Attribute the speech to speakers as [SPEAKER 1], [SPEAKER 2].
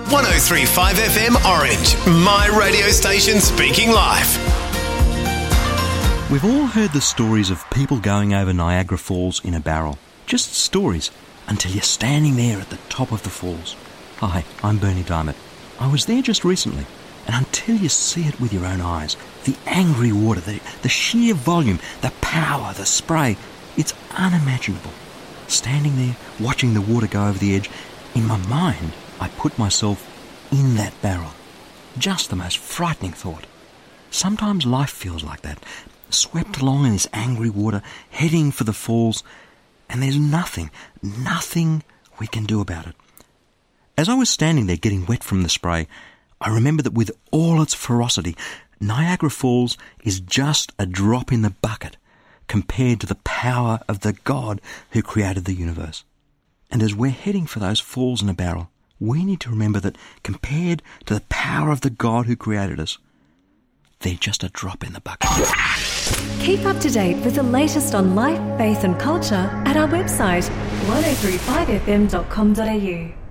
[SPEAKER 1] 103.5 FM Orange, my radio station speaking live.
[SPEAKER 2] We've all heard the stories of people going over Niagara Falls in a barrel. Just stories, until you're standing there at the top of the falls. Hi, I'm Bernie Diamond. I was there just recently, and until you see it with your own eyes, the angry water, the sheer volume, the power, the spray, it's unimaginable. Standing there, watching the water go over the edge, in my mind, I put myself in that barrel. Just the most frightening thought. Sometimes life feels like that, swept along in this angry water, heading for the falls, and there's nothing we can do about it. As I was standing there getting wet from the spray, I remember that with all its ferocity, Niagara Falls is just a drop in the bucket compared to the power of the God who created the universe. And as we're heading for those falls in a barrel, we need to remember that compared to the power of the God who created us, they're just a drop in the bucket.
[SPEAKER 3] Keep up to date with the latest on life, faith and culture at our website 1035fm.com.au.